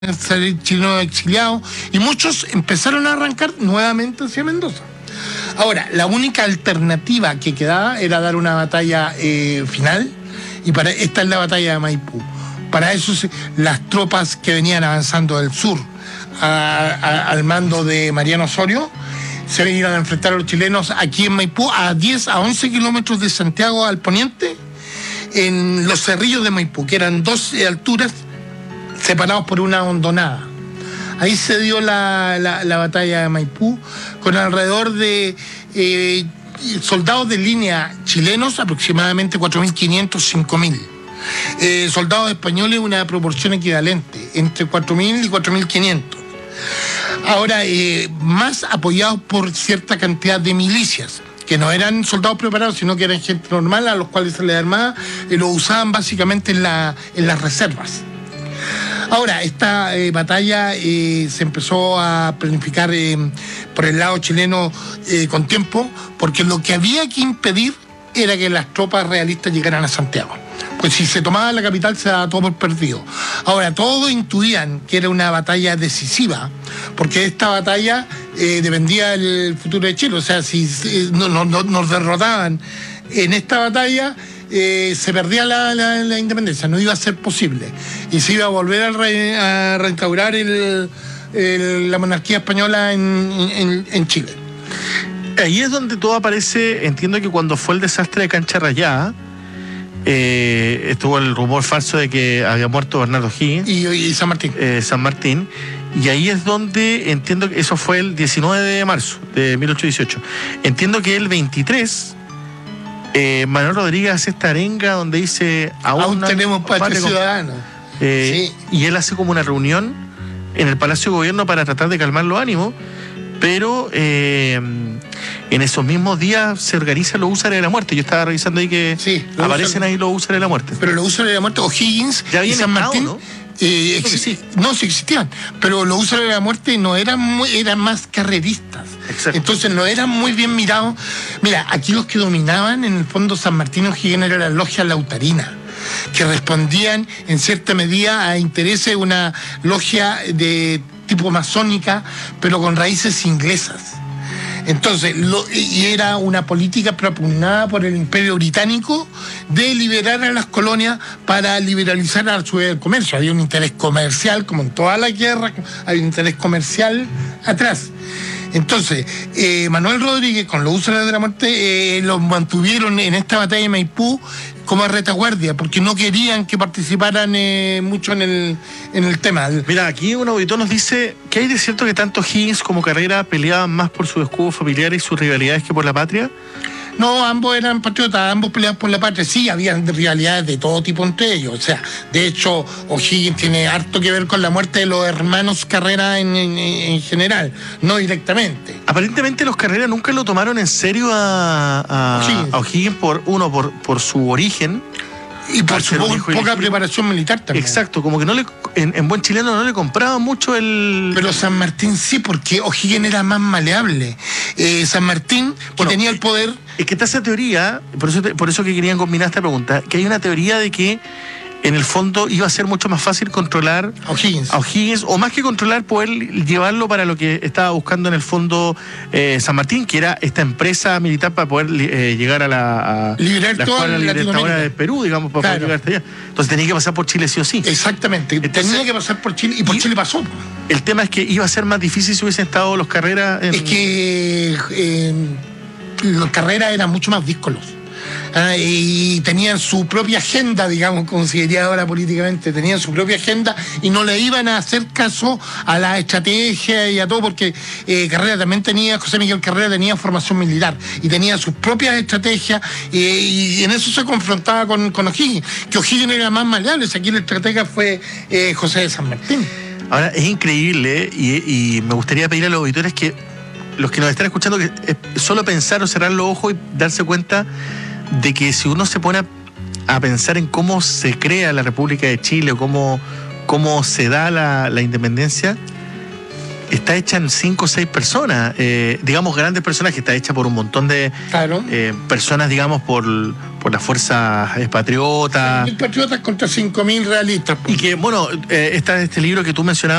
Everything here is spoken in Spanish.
salir chilenos exiliados, y muchos empezaron a arrancar nuevamente hacia Mendoza. Ahora, la única alternativa que quedaba era dar una batalla final, y esta es la batalla de Maipú. Para eso las tropas que venían avanzando del sur al mando de Mariano Osorio se iban a enfrentar a los chilenos aquí en Maipú, a 10 a 11 kilómetros de Santiago al poniente, en los cerrillos de Maipú, que eran 12 alturas separados por una hondonada. Ahí se dio la batalla de Maipú, con alrededor de soldados de línea chilenos, aproximadamente 4.500, 5.000. Soldados españoles, una proporción equivalente, entre 4.000 y 4.500. Ahora, más apoyados por cierta cantidad de milicias, que no eran soldados preparados, sino que eran gente normal a los cuales se les armaba, y lo usaban básicamente en las reservas. Ahora, esta batalla se empezó a planificar por el lado chileno con tiempo, porque lo que había que impedir era que las tropas realistas llegaran a Santiago. Pues si se tomaba la capital se daba todo por perdido. Ahora, todos intuían que era una batalla decisiva, porque de esta batalla dependía el futuro de Chile. O sea, si nos derrotaban en esta batalla, se perdía la independencia, no iba a ser posible. Y se iba a volver a reinstaurar la monarquía española en Chile. Ahí es donde todo aparece. Entiendo que cuando fue el desastre de Cancha Rayada, estuvo el rumor falso de que había muerto Bernardo Higgins y San Martín. San Martín. Y ahí es donde entiendo que eso fue el 19 de marzo de 1818. Entiendo que el 23... Manuel Rodríguez hace esta arenga donde dice aún tenemos patria ciudadana. Sí. Y él hace como una reunión en el Palacio de Gobierno para tratar de calmar los ánimos, pero en esos mismos días se organizan los húsares de la muerte. Yo estaba revisando ahí que aparecen ahí los húsares de la muerte. Pero los húsares de la muerte, O'Higgins y San Martín, ¿no? Sí existían, pero los húsares de la muerte no eran más carreristas. Exacto. Entonces no eran muy bien mirados. Mira, aquí los que dominaban en el fondo San Martín y O'Higgins era la logia lautarina, que respondían en cierta medida a intereses de una logia de tipo masónica, pero con raíces inglesas. Entonces, y era una política propugnada por el Imperio Británico de liberar a las colonias para liberalizar a su vez el comercio. Había un interés comercial, como en toda la guerra, había un interés comercial atrás. Entonces, Manuel Rodríguez, con los húsares de la muerte, los mantuvieron en esta batalla de Maipú como retaguardia, porque no querían que participaran mucho en el tema. Mira, aquí un auditor nos dice que hay de cierto que tanto Higgins como Carrera peleaban más por su escudo familiar y sus rivalidades que por la patria. No, ambos eran patriotas, ambos peleaban por la patria. Sí, habían rivalidades de todo tipo entre ellos. O sea, de hecho, O'Higgins tiene harto que ver con la muerte de los hermanos Carrera en general, no directamente. Aparentemente los Carrera nunca lo tomaron en serio a O'Higgins por su origen. Y por su poca preparación militar también. Exacto, como que en buen chileno no le compraban mucho el... Pero San Martín sí, porque O'Higgins era más maleable. San Martín, que tenía el poder... Es que está esa teoría, por eso que querían combinar esta pregunta, que hay una teoría de que en el fondo iba a ser mucho más fácil controlar a O'Higgins, o más que controlar, poder llevarlo para lo que estaba buscando en el fondo San Martín, que era esta empresa militar para poder llegar a liberar toda la Libertadora de Perú, digamos, para poder llegar hasta allá. Entonces tenía que pasar por Chile sí o sí. Exactamente, tenía que pasar por Chile, y por Chile pasó. El tema es que iba a ser más difícil si hubiesen estado los Carrera Es que los Carrera eran mucho más díscolos. Y tenían su propia agenda, digamos, como se diría ahora políticamente, tenían su propia agenda y no le iban a hacer caso a la estrategia y a todo, porque José Miguel Carrera tenía formación militar y tenía sus propias estrategias, y en eso se confrontaba con O'Higgins, que O'Higgins era más maleable. Aquí el estratega fue José de San Martín. Ahora, es increíble, y me gustaría pedir a los auditores que los que nos están escuchando, que solo pensar o cerrar los ojos y darse cuenta de que si uno se pone a pensar en cómo se crea la República de Chile o cómo se da la independencia, está hecha en 5 o 6 personas, digamos grandes personajes, está hecha por un montón de personas, digamos, por las fuerzas patriotas. 5.000 patriotas contra 5.000 realistas. Y que, bueno, está este libro que tú mencionabas,